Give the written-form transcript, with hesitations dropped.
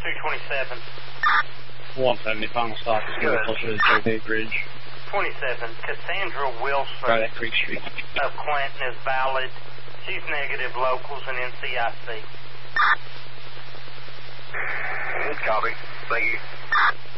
227. 170, final stop is going to be closer to the J-Bay Bridge. 27. Cassandra Wilson Right at Creek Street. of Clinton is valid. She's negative locals and NCIC. Copy. Thank you.